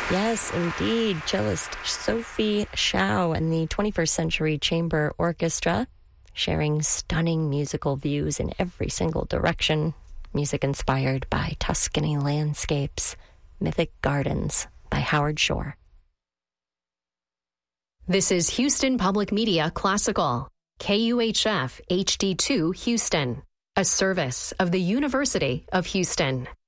Yes, indeed. Cellist Sophie Shao and the 21st Century Chamber Orchestra, sharing stunning musical views in every single direction. Music inspired by Tuscany landscapes. Mythic Gardens by Howard Shore. This is Houston Public Media Classical, KUHF HD2 Houston, a service of the University of Houston.